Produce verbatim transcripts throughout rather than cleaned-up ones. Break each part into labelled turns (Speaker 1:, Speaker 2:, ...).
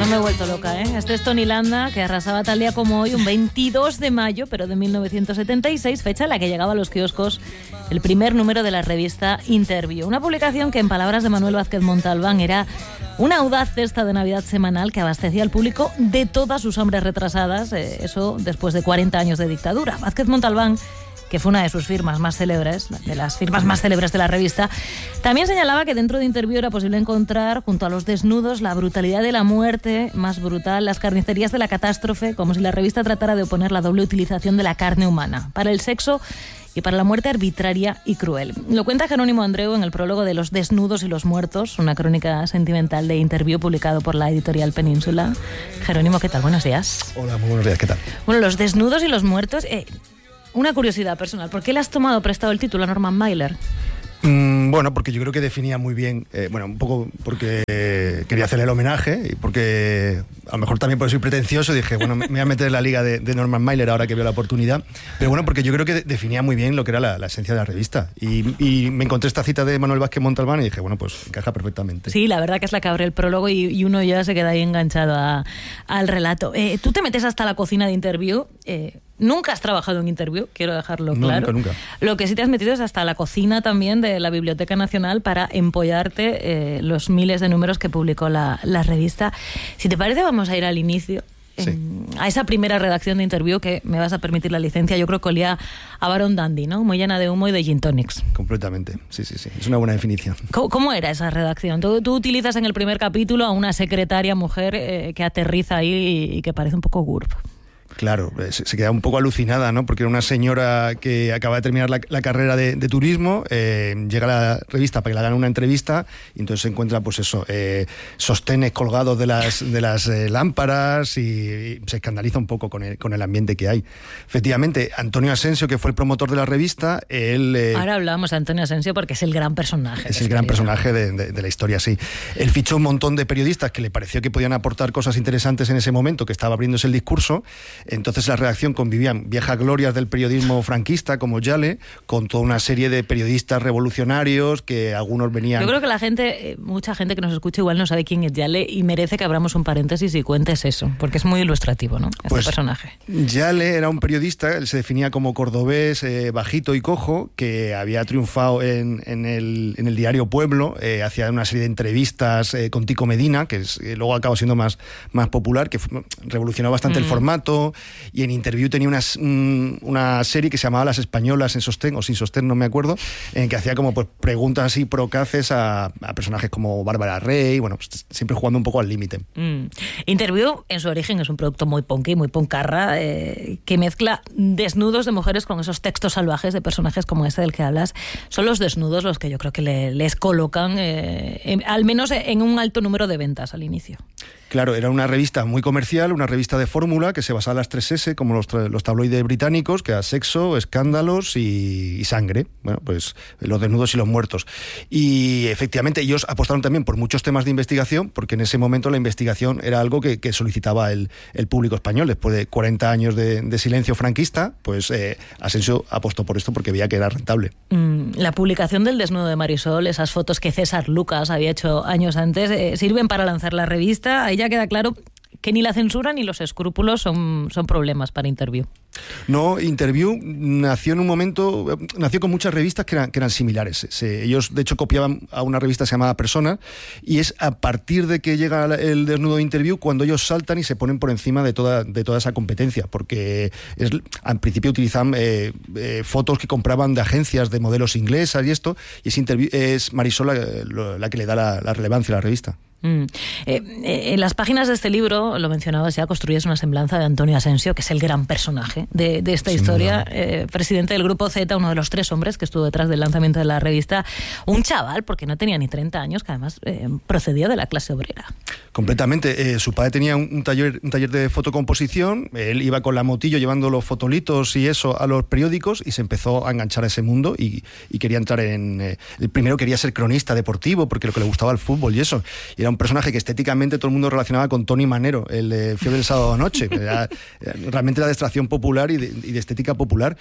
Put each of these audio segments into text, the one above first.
Speaker 1: no me he vuelto loca, ¿eh? Este es Tony Landa, que arrasaba tal día como hoy, un veintidós de mayo, pero de mil novecientos setenta y seis, fecha en la que llegaba a los kioscos el primer número de la revista Interview. Una publicación que, en palabras de Manuel Vázquez Montalbán, era una audaz cesta de Navidad semanal que abastecía al público de todas sus hambres retrasadas, eh, eso después de cuarenta años de dictadura. Vázquez Montalbán, que fue una de sus firmas más célebres, de las firmas más célebres de la revista, también señalaba que dentro de Interview era posible encontrar, junto a los desnudos, la brutalidad de la muerte más brutal, las carnicerías de la catástrofe, como si la revista tratara de oponer la doble utilización de la carne humana para el sexo y para la muerte arbitraria y cruel. Lo cuenta Jerónimo Andreu en el prólogo de Los desnudos y los muertos, una crónica sentimental de Interview publicado por la editorial Península. Jerónimo, ¿qué tal? Buenos días.
Speaker 2: Hola, muy buenos días, ¿qué tal?
Speaker 1: Bueno, Los desnudos y los muertos... Eh, Una curiosidad personal, ¿por qué le has tomado prestado el título a Norman Mailer?
Speaker 2: Mm, bueno, porque yo creo que definía muy bien, eh, bueno, un poco porque quería hacerle el homenaje y porque a lo mejor también por soy pretencioso dije, bueno, me voy a meter en la liga de, de Norman Mailer ahora que veo la oportunidad, pero bueno, porque yo creo que definía muy bien lo que era la, la esencia de la revista y, y me encontré esta cita de Manuel Vázquez Montalbán y dije, bueno, pues encaja perfectamente.
Speaker 1: Sí, la verdad que es la que abre el prólogo y, y uno ya se queda ahí enganchado a, al relato. Eh, tú te metes hasta la cocina de Interview. eh, Nunca has trabajado en Interview, quiero dejarlo
Speaker 2: no,
Speaker 1: claro.
Speaker 2: Nunca, nunca.
Speaker 1: Lo que sí te has metido es hasta la cocina también de la Biblioteca Nacional para empollarte eh, los miles de números que publicó la, la revista. Si te parece, vamos a ir al inicio.
Speaker 2: Sí.
Speaker 1: En, a esa primera redacción de Interview, que me vas a permitir la licencia, yo creo que olía a Barón Dandy, ¿no? Muy llena de humo y de gin tonics.
Speaker 2: Completamente, sí, sí, sí. Es una buena definición.
Speaker 1: ¿Cómo, cómo era esa redacción? Tú, tú utilizas en el primer capítulo a una secretaria mujer eh, que aterriza ahí y, y que parece un poco G U R P.
Speaker 2: Claro, se, se queda un poco alucinada, ¿no? Porque era una señora que acaba de terminar la, la carrera de, de turismo, eh, llega a la revista para que le hagan una entrevista y entonces se encuentra, pues eso, eh, sostenes colgados de las, de las eh, lámparas y, y se escandaliza un poco con el, con el ambiente que hay. Efectivamente, Antonio Asensio, que fue el promotor de la revista, él... Eh,
Speaker 1: Ahora hablamos de Antonio Asensio porque es el gran personaje.
Speaker 2: Es el gran personaje de, de, de la historia, sí. Él fichó un montón de periodistas que le pareció que podían aportar cosas interesantes en ese momento, que estaba abriéndose el discurso. Entonces la redacción convivían viejas glorias del periodismo franquista, como Yale, con toda una serie de periodistas revolucionarios que algunos venían...
Speaker 1: Yo creo que la gente, mucha gente que nos escucha igual no sabe quién es Yale y merece que abramos un paréntesis y cuentes eso, porque es muy ilustrativo, ¿no? Este
Speaker 2: pues,
Speaker 1: personaje.
Speaker 2: Yale era un periodista, él se definía como cordobés, eh, bajito y cojo, que había triunfado en, en, el, en el diario Pueblo, eh, hacía una serie de entrevistas eh, con Tico Medina, que es, eh, luego acabó siendo más, más popular, que fue, revolucionó bastante mm. el formato. Y en Interview tenía una, una serie que se llamaba Las Españolas en sostén, o sin sostén, no me acuerdo, en que hacía como pues preguntas así procaces a, a personajes como Bárbara Rey, bueno, pues, siempre jugando un poco al límite.
Speaker 1: Mm. Interview, en su origen, es un producto muy punky, muy puncarra, eh, que mezcla desnudos de mujeres con esos textos salvajes de personajes como este del que hablas. Son los desnudos los que yo creo que le, les colocan, eh, en, al menos en un alto número de ventas al inicio.
Speaker 2: Claro, era una revista muy comercial, una revista de fórmula que se basaba en las tres ese, como los, los tabloides británicos, que era sexo, escándalos y, y sangre. Bueno, pues los desnudos y los muertos. Y efectivamente ellos apostaron también por muchos temas de investigación, porque en ese momento la investigación era algo que, que solicitaba el, el público español. Después de cuarenta años de, de silencio franquista, pues eh, Asensio apostó por esto porque veía que era rentable.
Speaker 1: Mm, la publicación del desnudo de Marisol, esas fotos que César Lucas había hecho años antes, eh, sirven para lanzar la revista. Ahí ya queda claro que ni la censura ni los escrúpulos son, son problemas para Interview.
Speaker 2: No, Interview nació en un momento, nació con muchas revistas que eran, que eran similares. Se, ellos, de hecho, copiaban a una revista que se llamaba Persona, y es a partir de que llega el desnudo de Interview cuando ellos saltan y se ponen por encima de toda, de toda esa competencia, porque es, al principio utilizaban eh, eh, fotos que compraban de agencias de modelos inglesas y esto, y es, Interview, es Marisol la, la que le da la, la relevancia a la revista.
Speaker 1: Mm. Eh, eh, en las páginas de este libro, lo mencionabas ya, construyes una semblanza de Antonio Asensio, que es el gran personaje de, de esta Sin historia, eh, presidente del Grupo Z, uno de los tres hombres que estuvo detrás del lanzamiento de la revista, un chaval, porque no tenía ni treinta años, que además eh, procedía de la clase obrera.
Speaker 2: Completamente. Eh, su padre tenía un, un, taller, un taller de fotocomposición, él iba con la motillo llevando los fotolitos y eso a los periódicos y se empezó a enganchar a ese mundo y, y quería entrar en... Eh, el primero quería ser cronista deportivo porque lo que le gustaba el fútbol y eso, y era un un personaje que estéticamente todo el mundo relacionaba con Tony Manero, el de Fiebre del Sábado Noche. Era, realmente era de extracción popular y de, y de estética popular.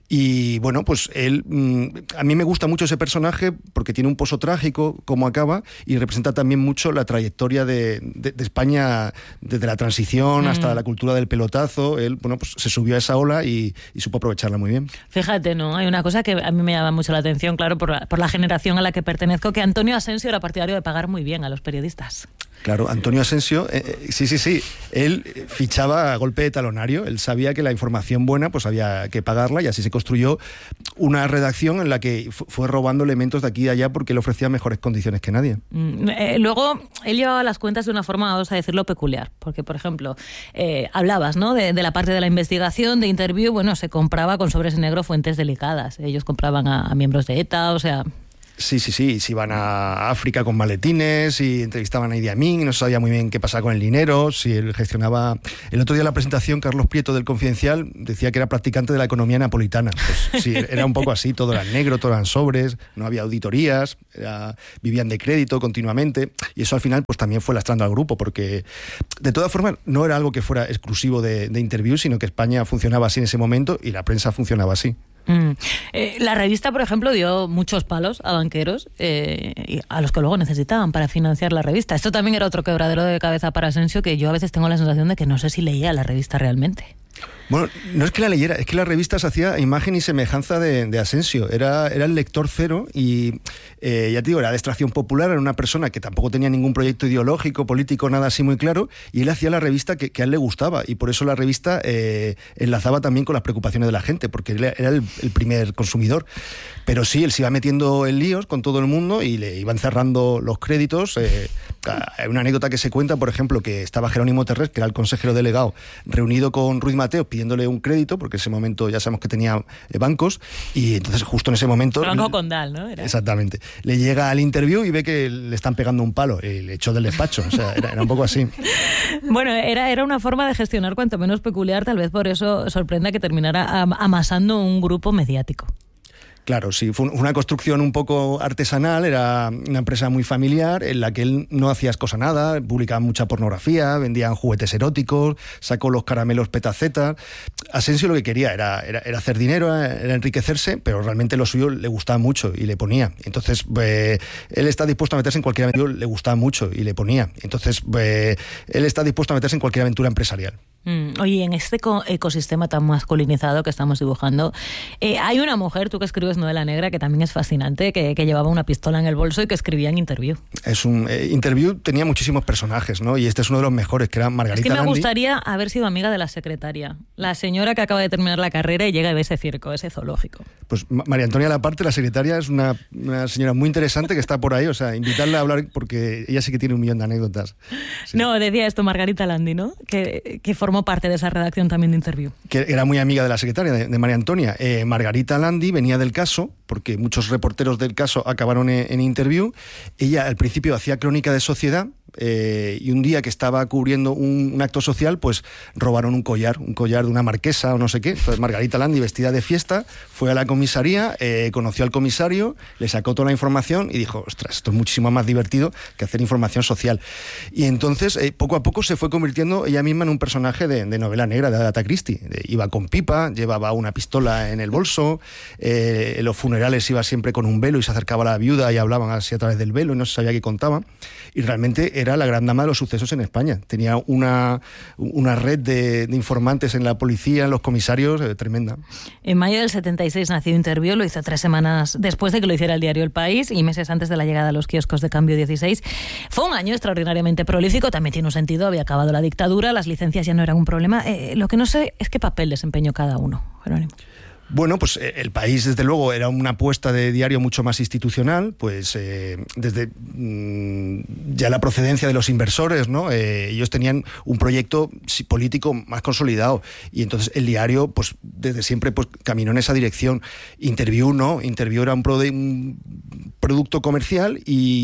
Speaker 2: Y bueno, pues él, a mí me gusta mucho ese personaje porque tiene un pozo trágico, como acaba, y representa también mucho la trayectoria de, de, de España desde la transición mm. hasta la cultura del pelotazo. Él, bueno, pues se subió a esa ola y, y supo aprovecharla muy bien.
Speaker 1: Fíjate, ¿no? Hay una cosa que a mí me llama mucho la atención, claro, por la, por la generación a la que pertenezco, que Antonio Asensio era partidario de pagar muy bien a los periodistas.
Speaker 2: Claro, Antonio Asensio, eh, sí, sí, sí, él fichaba a golpe de talonario, él sabía que la información buena pues había que pagarla y así se construyó una redacción en la que fue robando elementos de aquí y de allá porque él ofrecía mejores condiciones que nadie.
Speaker 1: Mm, eh, luego, él llevaba las cuentas de una forma, vamos a decirlo, peculiar, porque, por ejemplo, eh, hablabas, ¿no?, de, de la parte de la investigación, de interview, bueno, se compraba con sobres en negro fuentes delicadas, ellos compraban a, a miembros de ETA, o sea...
Speaker 2: Sí, sí, sí, se iban a África con maletines y entrevistaban a Idi Amin y no sabía muy bien qué pasaba con el dinero, si él gestionaba... El otro día en la presentación, Carlos Prieto del Confidencial decía que era practicante de la economía napolitana. Pues sí, era un poco así, todo era negro, todo eran sobres, no había auditorías, era, vivían de crédito continuamente y eso al final pues también fue lastrando al grupo porque de todas formas no era algo que fuera exclusivo de, de Interview, sino que España funcionaba así en ese momento y la prensa funcionaba así.
Speaker 1: Mm. Eh, la revista, por ejemplo, dio muchos palos a banqueros eh, a los que luego necesitaban para financiar la revista. Esto también era otro quebradero de cabeza para Asensio, que yo a veces tengo la sensación de que no sé si leía la revista realmente.
Speaker 2: Bueno, no es que la leyera, es que la revista se hacía imagen y semejanza de, de Asensio. Era, era el lector cero y, eh, ya te digo, era de extracción popular, era una persona que tampoco tenía ningún proyecto ideológico, político, nada así muy claro, y él hacía la revista que, que a él le gustaba, y por eso la revista eh, enlazaba también con las preocupaciones de la gente, porque él era el, el primer consumidor. Pero sí, él se iba metiendo en líos con todo el mundo y le iban cerrando los créditos. Eh, hay una anécdota que se cuenta, por ejemplo, que estaba Jerónimo Terrés, que era el consejero delegado, reunido con Ruiz Mateos pidiéndole un crédito, porque en ese momento ya sabemos que tenía eh, bancos, y entonces justo en ese momento...
Speaker 1: El Banco Condal, ¿no? Era.
Speaker 2: Exactamente. Le llega al Interview y ve que le están pegando un palo, y le echó del despacho, o sea, era, era un poco así.
Speaker 1: Bueno, era, era una forma de gestionar cuanto menos peculiar, tal vez por eso sorprenda que terminara amasando un grupo mediático.
Speaker 2: Claro, sí, fue una construcción un poco artesanal, era una empresa muy familiar en la que él no hacía cosa nada, publicaba mucha pornografía, vendían juguetes eróticos, sacó los caramelos Petaceta. Asensio lo que quería era, era, era hacer dinero, era enriquecerse, pero realmente lo suyo le gustaba mucho y le ponía. Entonces, eh, él está dispuesto a meterse en cualquier aventura, le gustaba mucho y le ponía. Entonces, eh, él está dispuesto a meterse en cualquier aventura empresarial.
Speaker 1: Mm, oye, en este ecosistema tan masculinizado que estamos dibujando, eh, hay una mujer, tú que escribes Novela Negra, que también es fascinante, que, que llevaba una pistola en el bolso y que escribía en Interview.
Speaker 2: Es un eh, Interview tenía muchísimos personajes, ¿no? Y este es uno de los mejores, que era Margarita
Speaker 1: Landi. Es que me
Speaker 2: Landi.
Speaker 1: gustaría haber sido amiga de la secretaria, la señora que acaba de terminar la carrera y llega y ve ese circo, ese zoológico.
Speaker 2: Pues María Antonia Laparte, la secretaria, es una, una señora muy interesante que está por ahí, o sea, invitarla a hablar porque ella sí que tiene un millón de anécdotas. Sí.
Speaker 1: No, decía esto Margarita Landi, ¿no? Que, que formó parte de esa redacción también de Interview.
Speaker 2: Que era muy amiga de la secretaria, de, de María Antonia. Eh, Margarita Landi venía del caso, porque muchos reporteros del caso acabaron en, en Interview. Ella al principio hacía crónica de sociedad, eh, y un día que estaba cubriendo un, un acto social, pues robaron un collar, un collar de una marquesa o no sé qué. Entonces Margarita Landi, vestida de fiesta, fue a la comisaría, eh, conoció al comisario, le sacó toda la información y dijo, ostras, esto es muchísimo más divertido que hacer información social. Y entonces, eh, poco a poco se fue convirtiendo ella misma en un personaje de, de novela negra, de Agatha Christie. De, iba con pipa, llevaba una pistola en el bolso, eh, en los funerales iba siempre con un velo y se acercaba a la viuda y hablaban así a través del velo y no se sabía qué contaba. Y realmente era la gran dama de los sucesos en España. Tenía una, una red de, de informantes en la policía, en los comisarios, eh, tremenda.
Speaker 1: En mayo del setenta y seis nació Interview, lo hizo tres semanas después de que lo hiciera el diario El País y meses antes de la llegada a los kioscos de Cambio dieciséis. Fue un año extraordinariamente prolífico, también tiene un sentido, había acabado la dictadura, las licencias ya no eran un problema. Eh, lo que no sé es qué papel desempeñó cada uno, Jerónimo.
Speaker 2: Bueno, pues eh, El País, desde luego, era una apuesta de diario mucho más institucional, pues eh, desde mmm, ya la procedencia de los inversores, ¿no? Eh, ellos tenían un proyecto político más consolidado y entonces el diario, pues desde siempre, pues caminó en esa dirección. Interview, ¿no? Interview era un, pro de, un producto comercial y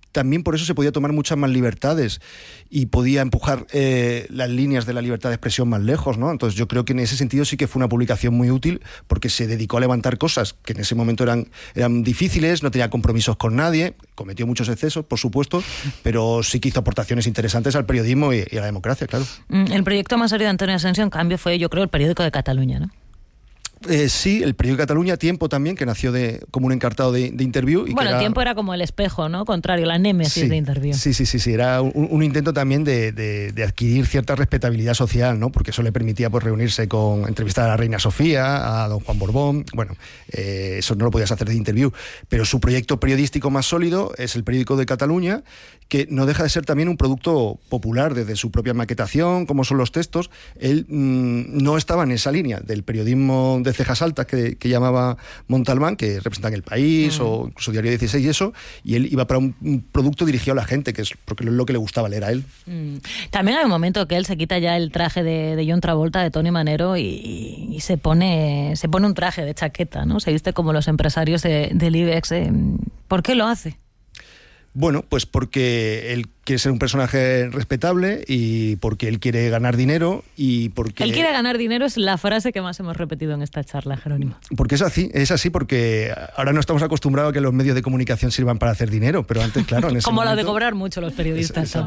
Speaker 2: también por eso se podía tomar muchas más libertades y podía empujar eh, las líneas de la libertad de expresión más lejos, ¿no? Entonces yo creo que en ese sentido sí que fue una publicación muy útil, porque se dedicó a levantar cosas que en ese momento eran, eran difíciles, no tenía compromisos con nadie, cometió muchos excesos, por supuesto, pero sí que hizo aportaciones interesantes al periodismo y, y a la democracia, claro.
Speaker 1: El proyecto más serio de Antonio Asensio, en cambio, fue, yo creo, el Periódico de Cataluña, ¿no?
Speaker 2: Eh, sí, el periódico de Cataluña, Tiempo también, que nació de como un encartado de, de Interviú. Y
Speaker 1: bueno,
Speaker 2: que era...
Speaker 1: Tiempo era como el espejo, ¿no? Contrario, la némesis
Speaker 2: sí,
Speaker 1: de Interviú.
Speaker 2: Sí, sí, sí, sí, era un, un intento también de, de, de adquirir cierta respetabilidad social, ¿no? Porque eso le permitía pues reunirse con, entrevistar a la reina Sofía, a don Juan Borbón, bueno, eh, eso no lo podías hacer de Interviú, pero su proyecto periodístico más sólido es el Periódico de Cataluña, que no deja de ser también un producto popular desde su propia maquetación, como son los textos. Él mmm, no estaba en esa línea del periodismo de cejas altas que, que llamaba Montalbán, que representan El País mm. o incluso Diario dieciséis y eso, y él iba para un, un producto dirigido a la gente, que es porque es lo que le gustaba leer a él.
Speaker 1: Mm. También hay un momento que él se quita ya el traje de, de John Travolta, de Tony Manero, y, y se pone se pone un traje de chaqueta, ¿no? Se viste como los empresarios de, del IBEX. Eh. ¿Por qué lo hace?
Speaker 2: Bueno, pues porque él quiere ser un personaje respetable y porque él quiere ganar dinero y porque...
Speaker 1: Él quiere ganar dinero es la frase que más hemos repetido en esta charla, Jerónimo.
Speaker 2: Porque es así, es así porque ahora no estamos acostumbrados a que los medios de comunicación sirvan para hacer dinero, pero antes, claro... En ese
Speaker 1: Como
Speaker 2: momento...
Speaker 1: lo de cobrar mucho los periodistas.
Speaker 2: Es,